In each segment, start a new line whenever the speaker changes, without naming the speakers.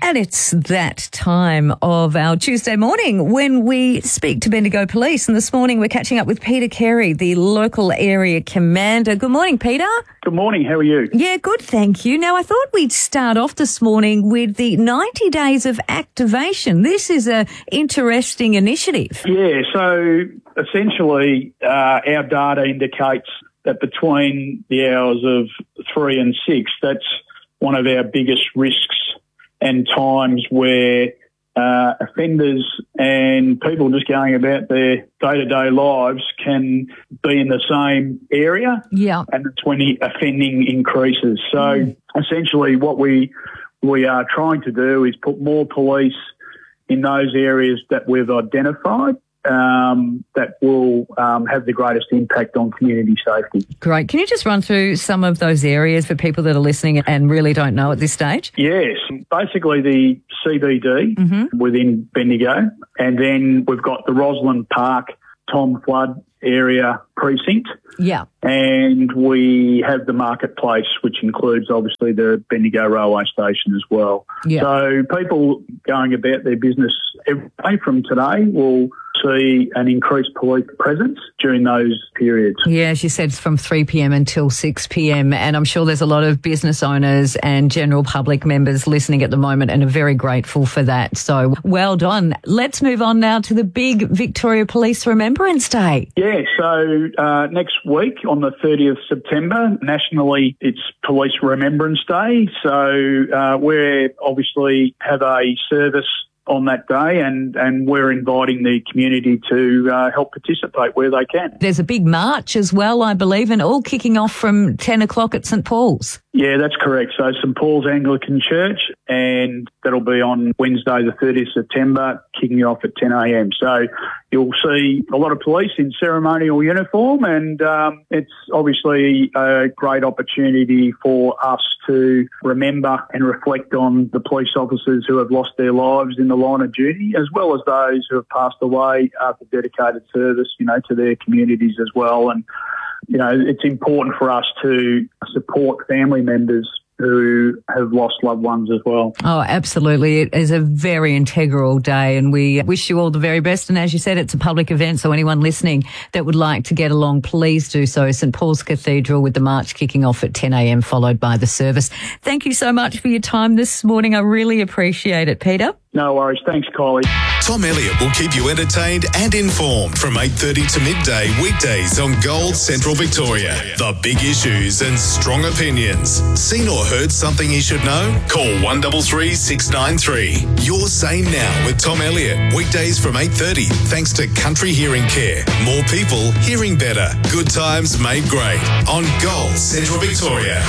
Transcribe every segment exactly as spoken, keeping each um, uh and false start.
And it's that time of our Tuesday morning when we speak to Bendigo Police. And this morning we're catching up with Peter Carey, the local area commander. Good morning, Peter.
Good morning. How are you?
Yeah, good, thank you. Now, I thought we'd start off this morning with the ninety days of activation. This is an interesting initiative.
Yeah, so essentially uh, our data indicates that between the hours of three and six, that's one of our biggest risks and times where uh, offenders and people just going about their day-to-day lives can be in the same area.
Yeah.
And that's when the offending increases. So mm. essentially what we we are trying to do is put more police in those areas that we've identified um, that will um, have the greatest impact on community safety.
Great. Can you just run through some of those areas for people that are listening and really don't know at this stage?
Yes. Basically the C B D mm-hmm. within Bendigo, and then we've got the Roslyn Park, Tom Flood area precinct.
Yeah.
And we have the marketplace, which includes obviously the Bendigo railway station as well.
Yeah.
So people going about their business every day from today will see an increased police presence during those periods.
Yeah, as you said, from three p.m. until six p.m. And I'm sure there's a lot of business owners and general public members listening at the moment and are very grateful for that. So well done. Let's move on now to the big Victoria Police Remembrance Day.
Yeah, so uh, next week on the thirtieth of September, nationally it's Police Remembrance Day. So uh, we obviously have a service on that day, and, and we're inviting the community to uh, help participate where they can.
There's a big march as well, I believe, and all kicking off from ten o'clock at St Paul's.
Yeah, that's correct. So St Paul's Anglican Church, and that'll be on Wednesday the thirtieth of September, kicking off at ten a.m. So you'll see a lot of police in ceremonial uniform, and um, it's obviously a great opportunity for us to remember and reflect on the police officers who have lost their lives in the line of duty, as well as those who have passed away after dedicated service, you know, to their communities as well. And you know, it's important for us to support family members who have lost loved ones as well.
Oh, absolutely. It is a very integral day, and we wish you all the very best. And as you said, it's a public event, so anyone listening that would like to get along, please do so. St Paul's Cathedral with the march kicking off at ten a.m, followed by the service. Thank you so much for your time this morning. I really appreciate it, Peter.
No worries. Thanks, Kylie.
Tom Elliott will keep you entertained and informed from eight thirty to midday weekdays on Gold Central Victoria. The big issues and strong opinions. Seen or heard something you should know? Call one three three, six nine three. Your Say Now with Tom Elliott. Weekdays from eight thirty thanks to Country Hearing Care. More people hearing better. Good times made great on Gold Central Victoria.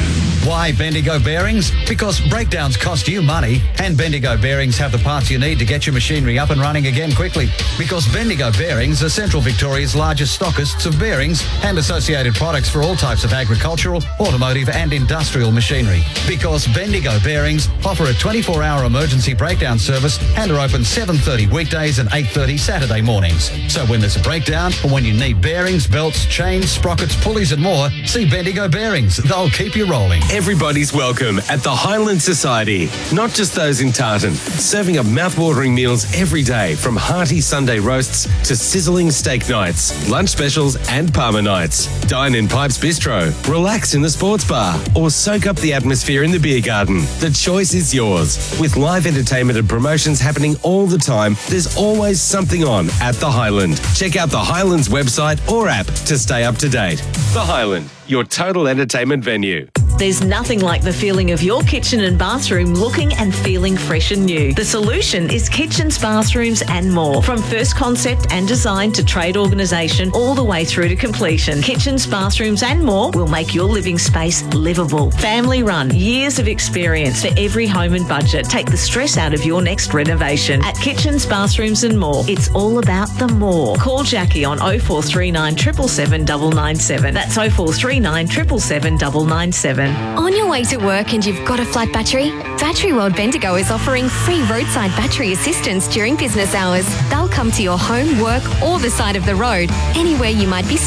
Why Bendigo Bearings? Because breakdowns cost you money, and Bendigo Bearings have the parts you need to get your machinery up and running again quickly. Because Bendigo Bearings are Central Victoria's largest stockists of bearings and associated products for all types of agricultural, automotive and industrial machinery. Because Bendigo Bearings offer a twenty-four hour emergency breakdown service and are open seven thirty weekdays and eight thirty Saturday mornings. So when there's a breakdown or when you need bearings, belts, chains, sprockets, pulleys and more, see Bendigo Bearings. They'll keep you rolling.
Everybody's welcome at the Highland Society. Not just those in Tartan. Serving up mouth-watering meals every day, from hearty Sunday roasts to sizzling steak nights, lunch specials and Parma nights. Dine in Pipes Bistro, relax in the sports bar, or soak up the atmosphere in the beer garden. The choice is yours. With live entertainment and promotions happening all the time, there's always something on at the Highland. Check out the Highland's website or app to stay up to date. The Highland, your total entertainment venue.
There's nothing like the feeling of your kitchen and bathroom looking and feeling fresh and new. The solution is Kitchens, Bathrooms and More. From first concept and design to trade organisation all the way through to completion, Kitchens, Bathrooms and More will make your living space livable. Family run, years of experience for every home and budget. Take the stress out of your next renovation. At Kitchens, Bathrooms and More, it's all about the more. Call Jackie on oh four three nine, seven seven seven, nine nine seven. That's oh four three nine, seven seven seven, nine nine seven.
On your way to work and you've got a flat battery? Battery World Bendigo is offering free roadside battery assistance during business hours. They'll come to your home, work or the side of the road, anywhere you might be stuck.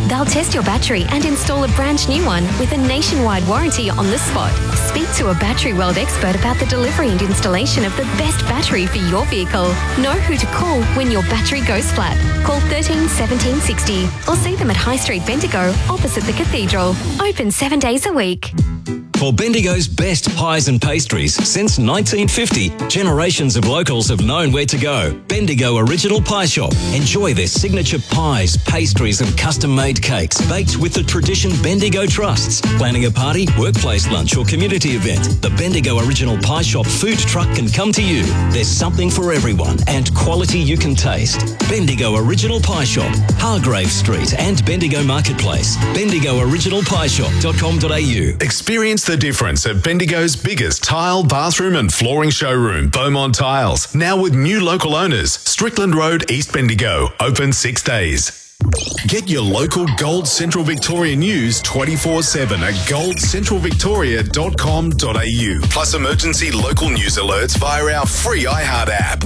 They'll test your battery and install a brand new one with a nationwide warranty on the spot. Speak to a Battery World expert about the delivery and installation of the best battery for your vehicle. Know who to call when your battery goes flat. Call thirteen seventeen sixty or see them at High Street Bendigo opposite the Cathedral. Open seven days a week.
For Bendigo's best pies and pastries since nineteen fifty, generations of locals have known where to go. Bendigo Original Pie Shop. Enjoy their signature pies, pastries and custom-made cakes baked with the tradition Bendigo trusts. Planning a party, workplace lunch or community event, the Bendigo Original Pie Shop food truck can come to you. There's something for everyone and quality you can taste. Bendigo Original Pie Shop, Hargrave Street and Bendigo Marketplace. bendigo original pie shop dot com dot a u.
Experience the difference at Bendigo's biggest tile, bathroom and flooring showroom, Beaumont Tiles. Now with new local owners, Strickland Road, East Bendigo. Open six days. Get your local Gold Central Victoria news twenty-four seven at gold central victoria dot com dot a u. Plus emergency local news alerts via our free iHeart app.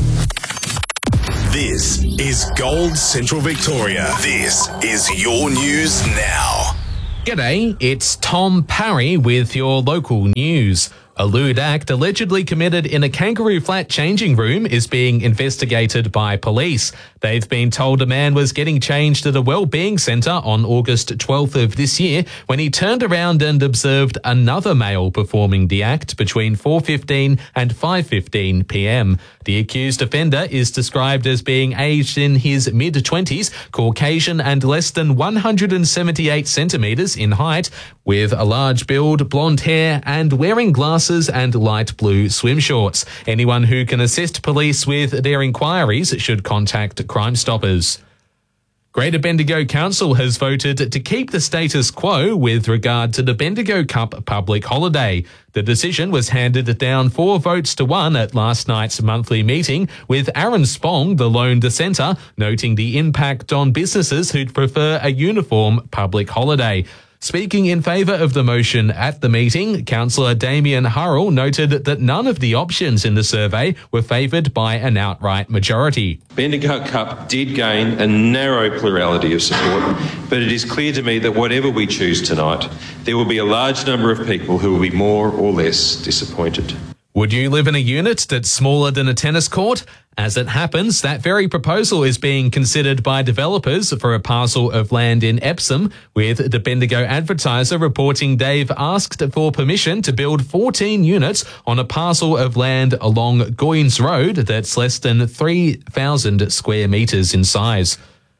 This is Gold Central Victoria. This is your news now.
G'day, it's Tom Parry with your local news. A lewd act allegedly committed in a Kangaroo Flat changing room is being investigated by police. They've been told a man was getting changed at a wellbeing centre on August twelfth of this year when he turned around and observed another male performing the act between four fifteen and five fifteen p m. The accused offender is described as being aged in his mid-twenties, Caucasian and less than one hundred seventy-eight centimetres in height, with a large build, blonde hair and wearing glasses and light blue swim shorts. Anyone who can assist police with their inquiries should contact Crime Stoppers. Greater Bendigo Council has voted to keep the status quo with regard to the Bendigo Cup public holiday. The decision was handed down four votes to one at last night's monthly meeting, with Aaron Spong, the lone dissenter, noting the impact on businesses who'd prefer a uniform public holiday. Speaking in favour of the motion at the meeting, Councillor Damien Hurrell noted that none of the options in the survey were favoured by an outright majority.
Bendigo Cup did gain a narrow plurality of support, but it is clear to me that whatever we choose tonight, there will be a large number of people who will be more or less disappointed.
Would you live in a unit that's smaller than a tennis court? As it happens, that very proposal is being considered by developers for a parcel of land in Epsom, with the Bendigo Advertiser reporting they've asked for permission to build fourteen units on a parcel of land along Goynes Road that's less than three thousand square metres in size.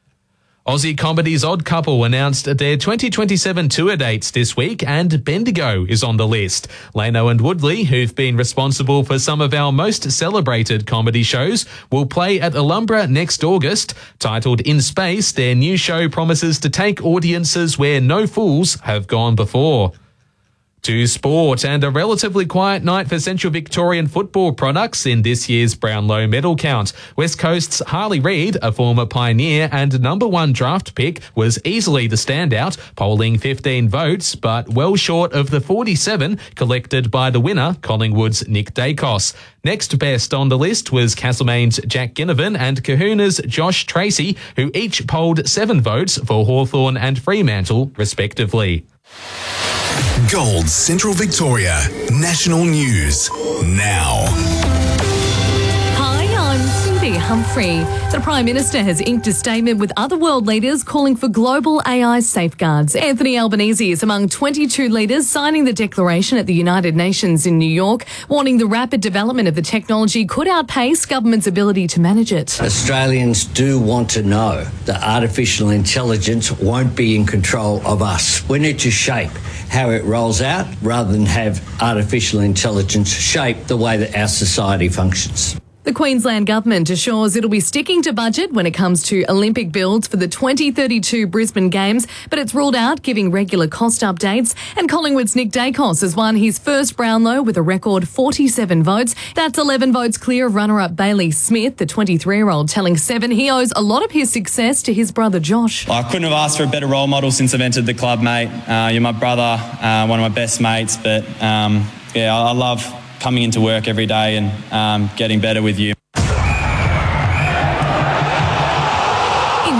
Aussie Comedy's Odd Couple announced their twenty twenty-seven tour dates this week, and Bendigo is on the list. Lano and Woodley, who've been responsible for some of our most celebrated comedy shows, will play at Alumbra next August. Titled In Space, their new show promises to take audiences where no fools have gone before. To sport, and a relatively quiet night for Central Victorian football products in this year's Brownlow medal count. West Coast's Harley Reid, a former pioneer and number one draft pick, was easily the standout, polling fifteen votes, but well short of the forty-seven collected by the winner, Collingwood's Nick Dacos. Next best on the list was Castlemaine's Jack Ginnivan and Kahuna's Josh Tracy, who each polled seven votes for Hawthorn and Fremantle, respectively.
Gold Central Victoria National News now.
Hi, I'm Cindy Humphrey. The Prime Minister has inked a statement with other world leaders calling for global A I safeguards. Anthony Albanese is among twenty-two leaders signing the declaration at the United Nations in New York, warning the rapid development of the technology could outpace government's ability to manage it.
Australians do want to know that artificial intelligence won't be in control of us. We need to shape how it rolls out rather than have artificial intelligence shape the way that our society functions.
The Queensland Government assures it'll be sticking to budget when it comes to Olympic builds for the twenty thirty-two Brisbane Games, but it's ruled out giving regular cost updates. And Collingwood's Nick Dacos has won his first Brownlow with a record forty-seven votes. That's eleven votes clear of runner-up Bailey Smith, the twenty-three-year-old, telling Seven he owes a lot of his success to his brother Josh.
I couldn't have asked for a better role model since I've entered the club, mate. Uh, you're my brother, uh, one of my best mates, but um, yeah, I, I love coming into work every day and um, getting better with you.
In sport, J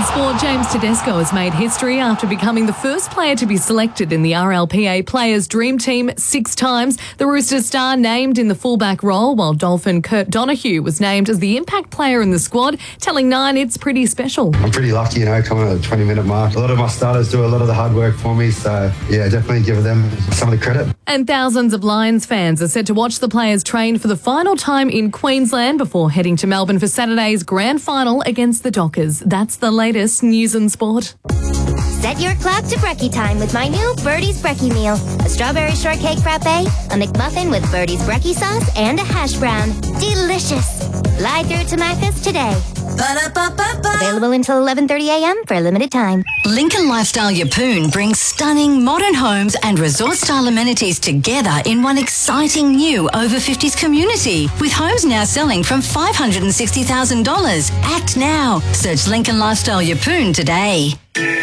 James Tedesco has made history after becoming the first player to be selected in the R L P A Players' Dream Team six times. The Roosters star named in the fullback role, while Dolphin Kurt Donahue was named as the impact player in the squad, telling Nine it's pretty special.
I'm pretty lucky, you know, coming at the twenty minute mark. A lot of my starters do a lot of the hard work for me, so yeah, definitely give them some of the credit.
And thousands of Lions fans are set to watch the players train for the final time in Queensland before heading to Melbourne for Saturday's grand final against the Dockers. That's the latest news and sport.
Set your clock to brekkie time with my new Birdie's Brekkie meal. A strawberry shortcake frappe, a McMuffin with Birdie's Brekkie sauce, and a hash brown. Delicious. Fly through to Macca's today. Ba-da-ba-ba-ba. Available until eleven thirty a.m. for a limited time.
Lincoln Lifestyle Yeppoon brings stunning modern homes and resort-style amenities together in one exciting new over fifties community, with homes now selling from five hundred sixty thousand dollars. Act now. Search Lincoln Lifestyle Yeppoon today.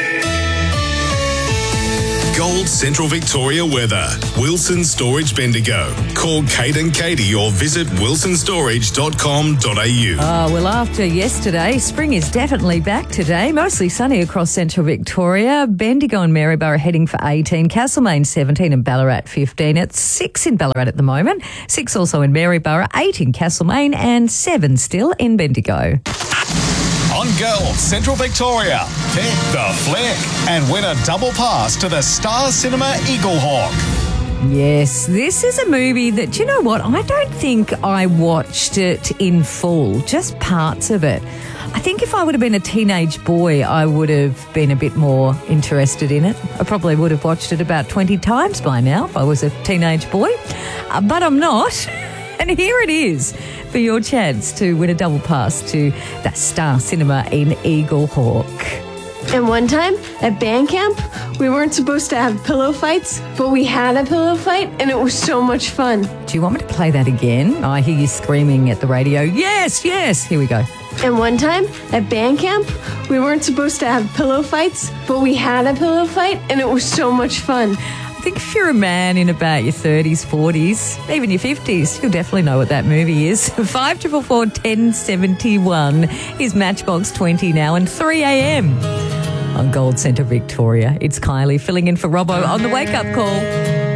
Gold Central Victoria weather. Wilson Storage Bendigo. Call Kate and Katie or visit wilson storage dot com dot a u.
Oh, well, after yesterday, spring is definitely back today. Mostly sunny across central Victoria. Bendigo and Maryborough heading for eighteen. Castlemaine seventeen and Ballarat fifteen. It's six in Ballarat at the moment. six also in Maryborough, eight in Castlemaine and seven still in Bendigo.
On Gold Central Victoria, pick the flick and win a double pass to the Star Cinema Eagle Hawk.
Yes, this is a movie that, you know what, I don't think I watched it in full, just parts of it. I think if I would have been a teenage boy, I would have been a bit more interested in it. I probably would have watched it about twenty times by now if I was a teenage boy, uh, but I'm not. And here it is for your chance to win a double pass to the Star Cinema in Eagle Hawk.
And one time at band camp, we weren't supposed to have pillow fights, but we had a pillow fight and it was so much fun.
Do you want me to play that again? I hear you screaming at the radio. Yes, yes. Here we go.
And one time at band camp, we weren't supposed to have pillow fights, but we had a pillow fight and it was so much fun.
I think if you're a man in about your thirties, forties, even your fifties, you'll definitely know what that movie is. five four four, one oh seven one is Matchbox twenty now and three a.m. on Gold Centre Victoria. It's Kylie filling in for Robbo on the Wake Up Call.